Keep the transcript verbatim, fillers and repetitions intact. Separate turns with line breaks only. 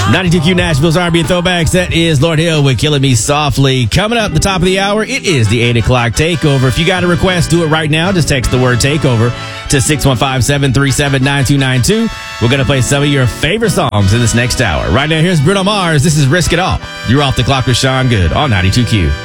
ninety-two Q Nashville's R and B and Throwbacks. That is Lord Hill with Killing Me Softly. Coming up at the top of the hour, it is the eight o'clock takeover. If you got a request, do it right now. Just text the word takeover to six one five, seven three seven, nine two nine two. We're going to play some of your favorite songs in this next hour. Right now, here's Bruno Mars. This is Risk It All. You're off the clock with Sean Good on ninety-two Q.